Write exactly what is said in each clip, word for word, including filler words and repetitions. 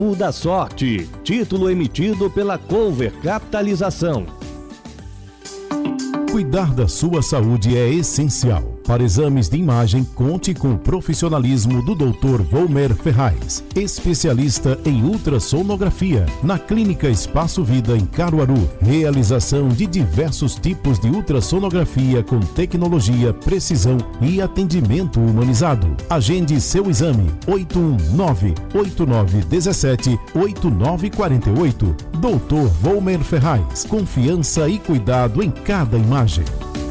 O da Sorte, título emitido pela Cover Capitalização. Cuidar da sua saúde é essencial. Para exames de imagem, conte com o profissionalismo do doutor Volmer Ferraz, especialista em ultrassonografia, na Clínica Espaço Vida em Caruaru. Realização de diversos tipos de ultrassonografia com tecnologia, precisão e atendimento humanizado. Agende seu exame oito um nove, oito nove um sete, oito nove quatro oito. doutor Volmer Ferraz, confiança e cuidado em cada imagem.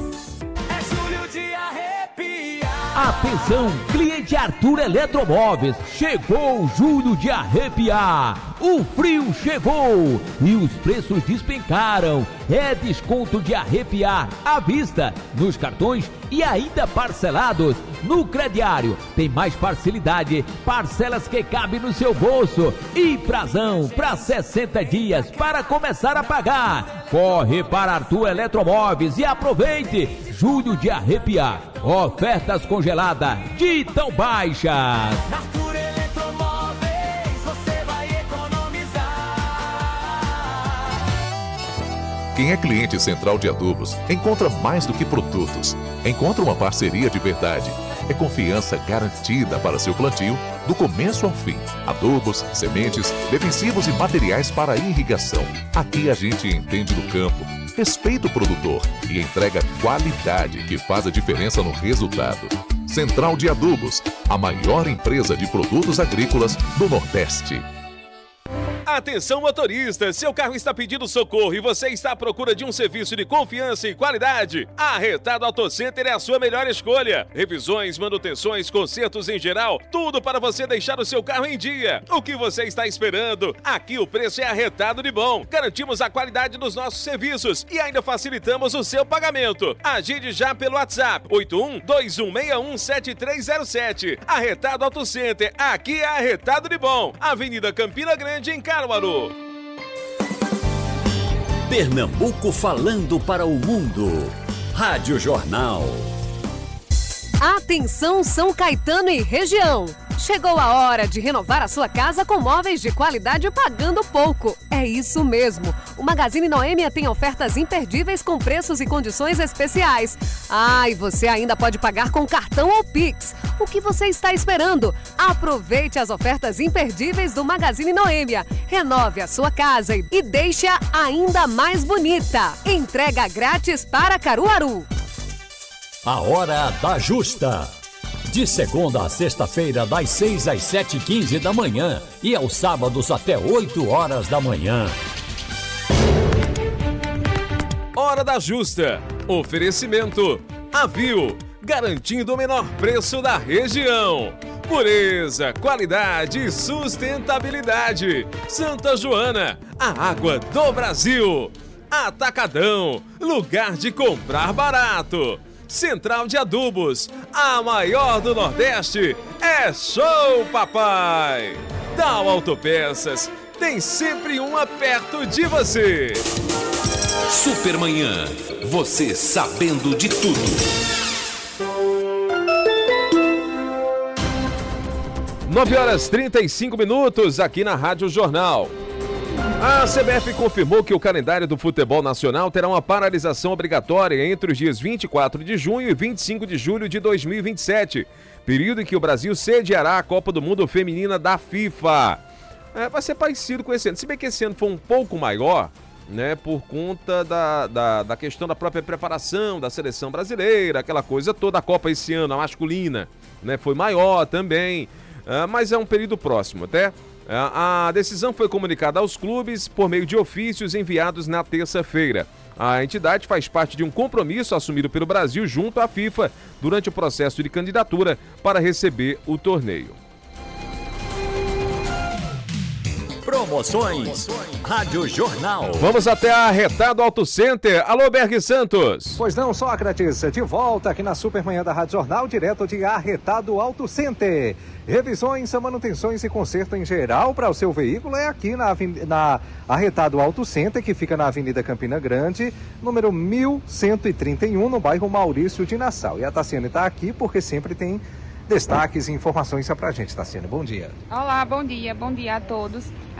Atenção, cliente Arthur Eletromóveis, chegou o julho de arrepiar, o frio chegou e os preços despencaram, é desconto de arrepiar à vista, nos cartões e ainda parcelados, no crediário, tem mais facilidade, parcelas que cabem no seu bolso e prazão para sessenta dias para começar a pagar, corre para Arthur Eletromóveis e aproveite, julho de arrepiar. Ofertas congeladas de tão baixas. Arthur Eletromóveis, você vai economizar. Quem é cliente Central de Adubos encontra mais do que produtos. Encontra uma parceria de verdade. É confiança garantida para seu plantio, do começo ao fim. Adubos, sementes, defensivos e materiais para irrigação. Aqui a gente entende do campo, respeita o produtor e entrega qualidade que faz a diferença no resultado. Central de Adubos, a maior empresa de produtos agrícolas do Nordeste. Atenção motorista, seu carro está pedindo socorro e você está à procura de um serviço de confiança e qualidade? A Arretado Auto Center é a sua melhor escolha. Revisões, manutenções, consertos em geral, tudo para você deixar o seu carro em dia. O que você está esperando? Aqui o preço é arretado de bom. Garantimos a qualidade dos nossos serviços e ainda facilitamos o seu pagamento. Agende já pelo WhatsApp oito um dois um seis um sete três zero sete. Arretado Auto Center, aqui é arretado de bom. Avenida Campina Grande, em Caruaru. Pernambuco falando para o mundo. Rádio Jornal. Atenção São Caetano e região. Chegou a hora de renovar a sua casa com móveis de qualidade pagando pouco. É isso mesmo. O Magazine Noêmia tem ofertas imperdíveis com preços e condições especiais. Ah, e você ainda pode pagar com cartão ou Pix. O que você está esperando? Aproveite as ofertas imperdíveis do Magazine Noêmia. Renove a sua casa e deixe-a ainda mais bonita. Entrega grátis para Caruaru. A Hora da Justa. De segunda a sexta-feira, das seis às sete e quinze da manhã e aos sábados até oito horas da manhã. Hora da Justa. Oferecimento Avil, garantindo o menor preço da região. Pureza, qualidade e sustentabilidade. Santa Joana, a água do Brasil. Atacadão, lugar de comprar barato. Central de Adubos, a maior do Nordeste, é show, papai! Dow Autopeças, tem sempre uma perto de você. Supermanhã, você sabendo de tudo. nove horas e trinta e cinco minutos aqui na Rádio Jornal. A C B F confirmou que o calendário do futebol nacional terá uma paralisação obrigatória entre os dias vinte e quatro de junho e vinte e cinco de julho de dois mil e vinte e sete, período em que o Brasil sediará a Copa do Mundo Feminina da FIFA. É, vai ser parecido com esse ano, se bem que esse ano foi um pouco maior, né, por conta da, da, da questão da própria preparação da seleção brasileira, aquela coisa toda. A Copa esse ano, a masculina, né, foi maior também, é, mas é um período próximo até. A decisão foi comunicada aos clubes por meio de ofícios enviados na terça-feira. A entidade faz parte de um compromisso assumido pelo Brasil junto à FIFA durante o processo de candidatura para receber o torneio. Promoções Rádio Jornal. Vamos até a Arretado Auto Center. Alô, Berg Santos. Pois não, Sócrates, de volta aqui na Supermanhã da Rádio Jornal, direto de Arretado Auto Center. Revisões, manutenções e conserto em geral para o seu veículo é aqui na, na Arretado Auto Center, que fica na Avenida Campina Grande, número mil cento e trinta e um, no bairro Maurício de Nassau. E a Tassiane está aqui porque sempre tem Destaques e informações para a gente, Tassiane. Bom dia. Olá, bom dia, bom dia a todos.